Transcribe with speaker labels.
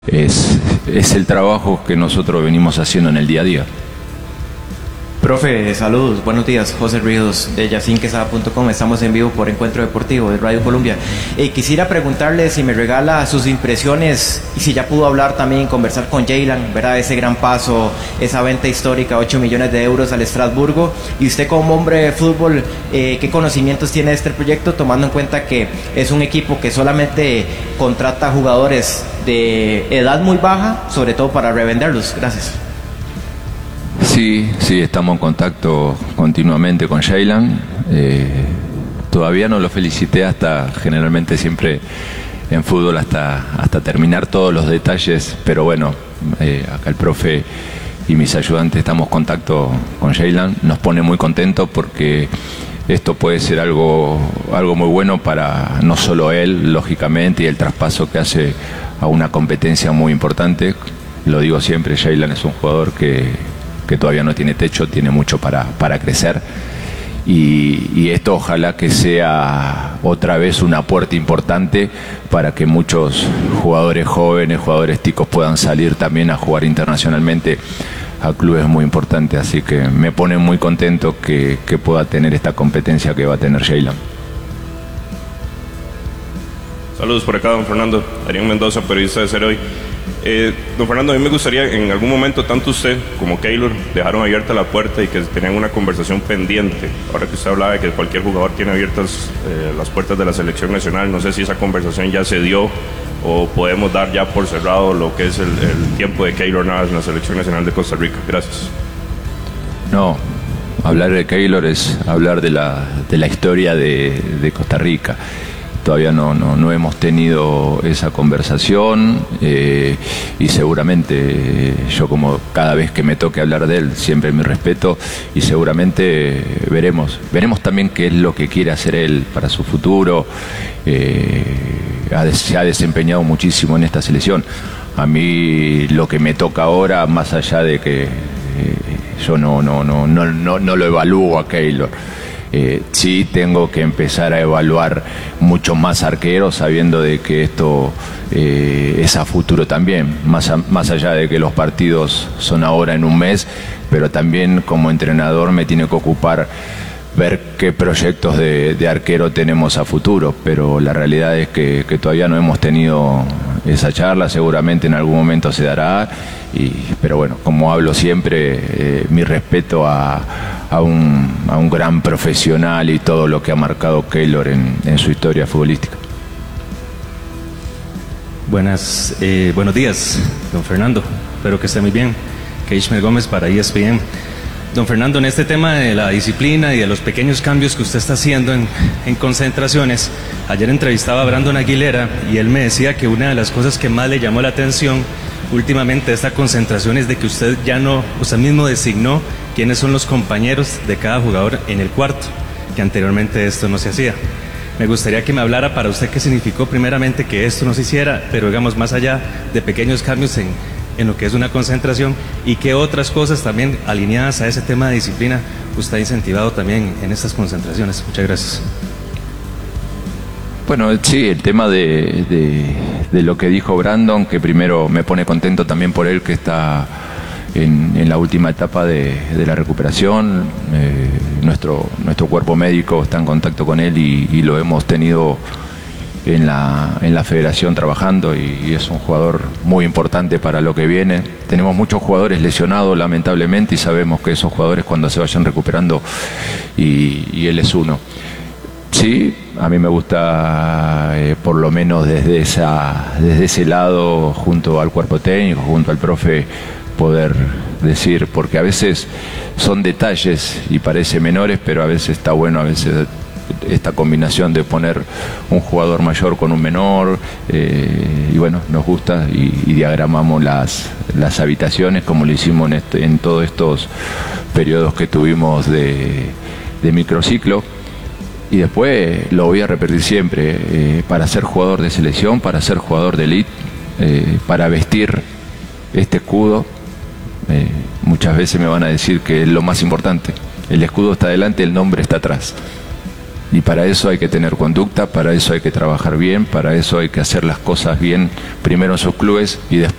Speaker 1: Es el trabajo que nosotros venimos haciendo en el día a día.
Speaker 2: Profe, saludos, buenos días, José Ríos de yacinquesada.com. Estamos en vivo por Encuentro Deportivo de Radio Colombia. Quisiera preguntarle si me regala sus impresiones y si ya pudo hablar también, conversar con Jaylan, ¿verdad? Ese gran paso, esa venta histórica, 8 millones de euros al Estrasburgo. Y usted como hombre de fútbol, ¿qué conocimientos tiene de este proyecto, tomando en cuenta que es un equipo que solamente contrata jugadores de edad muy baja, sobre todo para revenderlos? Gracias.
Speaker 1: Sí, estamos en contacto continuamente con Jaylan. Todavía no lo felicité generalmente siempre en fútbol hasta terminar todos los detalles, pero bueno, acá el profe y mis ayudantes estamos en contacto con Jaylan. Nos pone muy contentos porque esto puede ser algo muy bueno para no solo él, lógicamente, y el traspaso que hace a una competencia muy importante. Lo digo siempre, Jaylan es un jugador que todavía no tiene techo, tiene mucho para crecer, y esto ojalá que sea otra vez una puerta importante para que muchos jugadores jóvenes, jugadores ticos puedan salir también a jugar internacionalmente a clubes muy importantes, así que me pone muy contento que pueda tener esta competencia que va a tener Jaylan.
Speaker 3: Saludos por acá, don Fernando. Adrián Mendoza, periodista de Ser Hoy. Don Fernando, a mí me gustaría, en algún momento, tanto usted como Keylor dejaron abierta la puerta y que tenían una conversación pendiente. Ahora que usted hablaba de que cualquier jugador tiene abiertas las puertas de la selección nacional, no sé si esa conversación ya se dio o podemos dar ya por cerrado lo que es el tiempo de Keylor Navas en la selección nacional de Costa Rica. Gracias.
Speaker 1: No, hablar de Keylor es hablar de la historia de Costa Rica. Todavía no hemos tenido esa conversación, y seguramente yo, como cada vez que me toque hablar de él, siempre mi respeto, y seguramente veremos también qué es lo que quiere hacer él para su futuro. Se ha desempeñado muchísimo en esta selección. A mí lo que me toca ahora, más allá de que yo no lo evalúo a Keylor, sí tengo que empezar a evaluar mucho más arqueros, sabiendo de que esto es a futuro también, más allá de que los partidos son ahora en un mes, pero también como entrenador me tiene que ocupar ver qué proyectos de arquero tenemos a futuro, pero la realidad es que todavía no hemos tenido esa charla. Seguramente en algún momento se dará, pero bueno, como hablo siempre, mi respeto a un gran profesional y todo lo que ha marcado Keylor en su historia futbolística.
Speaker 4: Buenos días, don Fernando, espero que esté muy bien. Keishmer Gómez para ESPN. Don Fernando, en este tema de la disciplina y de los pequeños cambios que usted está haciendo en concentraciones, ayer entrevistaba a Brandon Aguilera y él me decía que una de las cosas que más le llamó la atención últimamente de esta concentración es de que usted mismo designó quiénes son los compañeros de cada jugador en el cuarto, que anteriormente esto no se hacía. Me gustaría que me hablara para usted qué significó primeramente que esto no se hiciera, pero digamos más allá de pequeños cambios en lo que es una concentración, y qué otras cosas también alineadas a ese tema de disciplina usted ha incentivado también en estas concentraciones. Muchas gracias.
Speaker 1: Bueno, sí, el tema de lo que dijo Brandon, que primero me pone contento también por él, que está en la última etapa de la recuperación. Nuestro cuerpo médico está en contacto con él y lo hemos tenido en la federación trabajando, y es un jugador muy importante para lo que viene. Tenemos muchos jugadores lesionados, lamentablemente, y sabemos que esos jugadores cuando se vayan recuperando, y él es uno. Sí, a mí me gusta, por lo menos desde ese lado, junto al cuerpo técnico, junto al profe, poder decir, porque a veces son detalles y parece menores, pero a veces está bueno, a veces esta combinación de poner un jugador mayor con un menor, y bueno, nos gusta, y diagramamos las habitaciones como lo hicimos en todos estos periodos que tuvimos de microciclo. Y después lo voy a repetir siempre, para ser jugador de selección, para ser jugador de elite, para vestir este escudo, muchas veces me van a decir que es lo más importante. El escudo está adelante, el nombre está atrás. Y para eso hay que tener conducta, para eso hay que trabajar bien, para eso hay que hacer las cosas bien, primero en sus clubes y después